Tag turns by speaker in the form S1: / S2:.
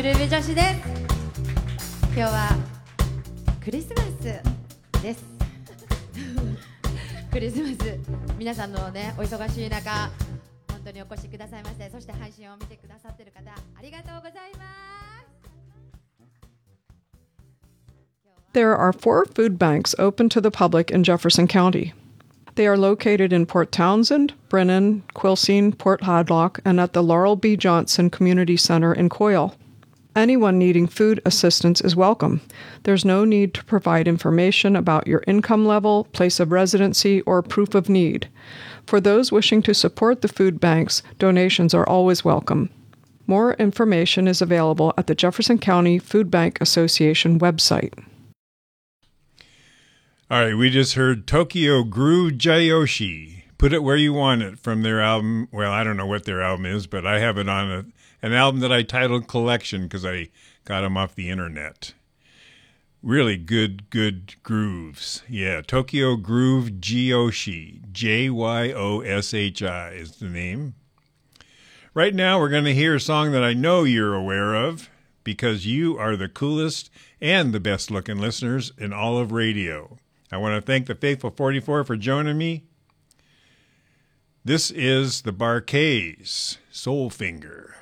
S1: ルビ女子です。今日はクリスマスです。クリスマス、皆さんのね、お忙しい中、本当にお越しくださいまして、そして配信を見てくださっている方、ありがとうございます。
S2: There are 4 food banks open to the public in Jefferson County. They are located in Port Townsend, Brennan, Quilcene, Port Hadlock, and at the Laurel B. Johnson Community Center in Coyle. Anyone needing food assistance is welcome. There's no need to provide information about your income level, place of residency, or proof of need. For those wishing to support the food banks, donations are always welcome. More information is available at the Jefferson County Food Bank Association website.
S3: All right, we just heard Tokyo Groove Jayoshi, Put It Where You Want It, from their album. Well, I don't know what their album is, but I have it on an album that I titled Collection because I got them off the internet. Really good grooves. Yeah, Tokyo Groove Jayoshi, Jyoshi is the name. Right now we're going to hear a song that I know you're aware of because you are the coolest and the best looking listeners in all of radio. I want to thank the Faithful 44 for joining me. This is the Bar-Kays, Soul Finger.